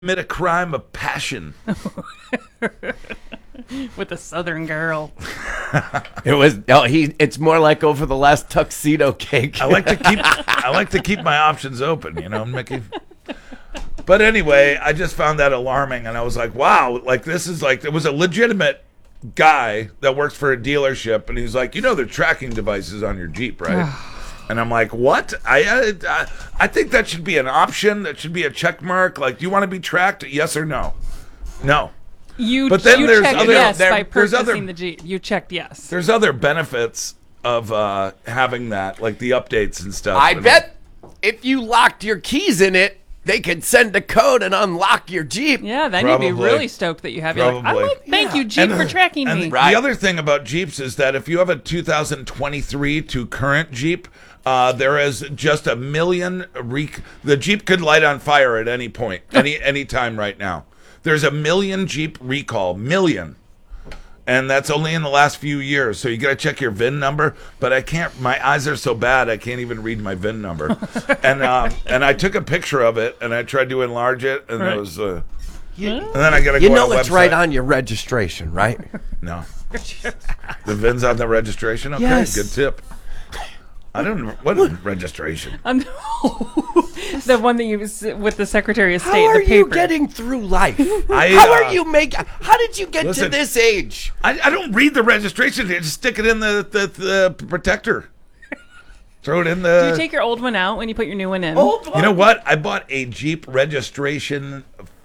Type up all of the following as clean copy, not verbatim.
commit a crime of passion. With a Southern girl. It's more like over the last tuxedo cake. I like to keep my options open, Mickey. But anyway, I just found that alarming, and I was like, wow, like this is like, it was a legitimate guy that works for a dealership, and he's like, they're tracking devices on your Jeep, right? And I'm like, what? I think that should be an option. That should be a check mark. Like, do you want to be tracked? Yes or no? No. But then you checked yes by purchasing the Jeep. You checked yes. There's other benefits of having that, like the updates and stuff. I bet if you locked your keys in it, they could send a code and unlock your Jeep. Yeah, then you'd be really stoked that you have. You're like, thank you, Jeep, for tracking me. The other thing about Jeeps is that if you have a 2023 to current Jeep, there is just a million. The Jeep could light on fire at any point, any time right now. There's a million Jeep recall, million. And that's only in the last few years. So you got to check your VIN number. But I can't, my eyes are so bad, I can't even read my VIN number. And I took a picture of it, and I tried to enlarge it, and it was, and then I got to go on a website. It's right on your registration, right? No. The VIN's on the registration? Okay, yes. Good tip. I don't know. What registration? The one that you with the Secretary of State. How are the paper. you getting through life? How did you get to this age? I don't read the registration. I just stick it in the protector. Throw it in the... Do you take your old one out when you put your new one in? You know what? I bought a Jeep registration...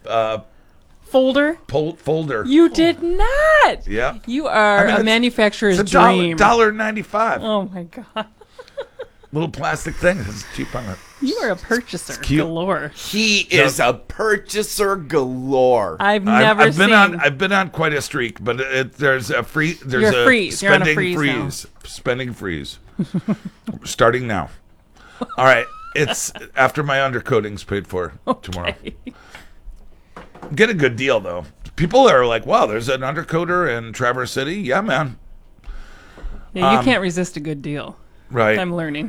folder? Folder. You did not. Yeah. You are a manufacturer's dream. $1.95. Oh my God. Little plastic thing. It's cheap on it. You are a purchaser galore. He is a purchaser galore. I've been on quite a streak, but there's a freeze. You're on a freeze. Spending freeze. Starting now. All right. It's after my undercoating's paid for tomorrow. Get a good deal though. People are like, "Wow, there's an undercoater in Traverse City." Yeah, man. Yeah, you can't resist a good deal. Right. I'm learning.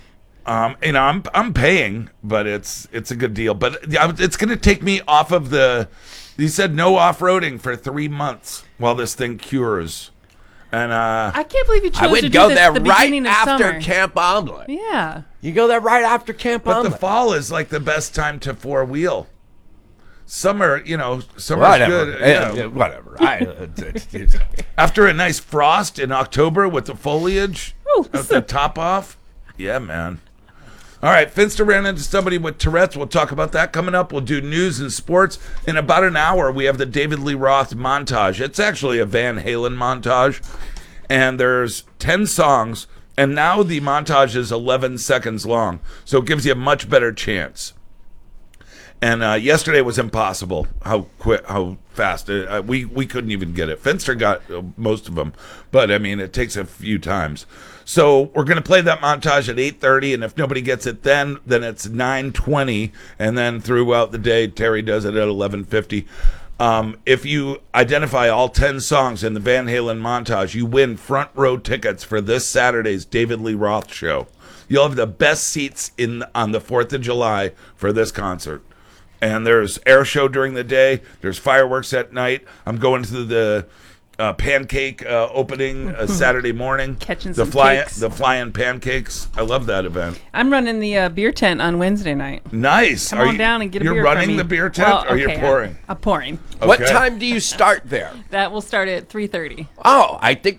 I'm paying, but it's a good deal. But it's going to take me off of the. He said no off-roading for 3 months while this thing cures. And I can't believe you chose to do this I would go there at the right beginning of after summer. Camp Omelet. Yeah. You go there right after Camp Omelet. But the fall is like the best time to four-wheel. Summer, summer's good. Yeah, whatever. After a nice frost in October with the foliage, with the top off. Yeah, man. All right, Finster ran into somebody with Tourette's. We'll talk about that coming up. We'll do news and sports. In about an hour, we have the David Lee Roth montage. It's actually a Van Halen montage. And there's 10 songs, and now the montage is 11 seconds long. So it gives you a much better chance. And yesterday was impossible. How fast we couldn't even get it. Finster got most of them, but I mean it takes a few times. So we're gonna play that montage at 8:30, and if nobody gets it then it's 9:20, and then throughout the day Terry does it at 11:50. If you identify all 10 songs in the Van Halen montage, you win front row tickets for this Saturday's David Lee Roth show. You'll have the best seats on the 4th of July for this concert. And there's air show during the day. There's fireworks at night. I'm going to the pancake opening Saturday morning. Catching the some cakes. The flying pancakes. I love that event. I'm running the beer tent on Wednesday night. Nice. Come on down and get a beer You're from running me. the beer tent, or you're pouring? I'm pouring. Okay. What time do you start there? That will start at 3:30. Oh, I think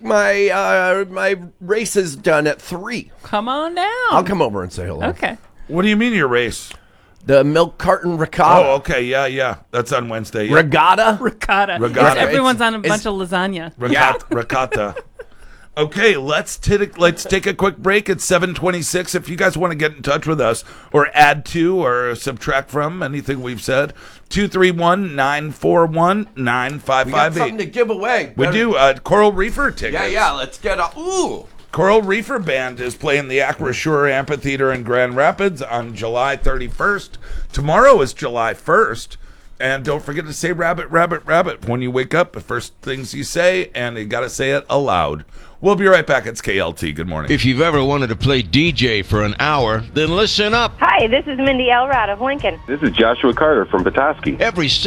my race is done at 3. Come on down. I'll come over and say hello. Okay. What do you mean your race? The milk carton ricotta. Oh, okay. Yeah. That's on Wednesday. Yeah. Ricotta? Ricotta. Ricotta. Everyone's on a bunch of lasagna. Ricotta. Okay, let's take a quick break at 7:26. If you guys want to get in touch with us or add to or subtract from anything we've said, 231-941-9558. We got something to give away. We do. Coral Reefer tickets. Yeah. Let's get a... Ooh. Coral Reefer Band is playing the Acrisure Amphitheater in Grand Rapids on July 31st. Tomorrow is July 1st. And don't forget to say rabbit, rabbit, rabbit when you wake up. The first things you say, and you got to say it aloud. We'll be right back. It's KLT. Good morning. If you've ever wanted to play DJ for an hour, then listen up. Hi, this is Mindy Elrod of Lincoln. This is Joshua Carter from Petoskey. Every